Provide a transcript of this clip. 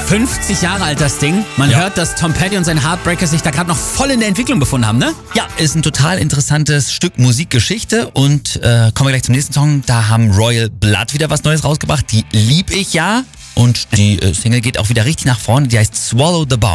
50 Jahre alt, das Ding. Man hört, dass Tom Petty und sein Heartbreakers sich da gerade noch voll in der Entwicklung befunden haben, ne? Ja, ist ein total interessantes Stück Musikgeschichte und kommen wir gleich zum nächsten Song. Da haben Royal Blood wieder was Neues rausgebracht. Die lieb ich ja. Und die Single geht auch wieder richtig nach vorne. Die heißt Swallow the Bomb.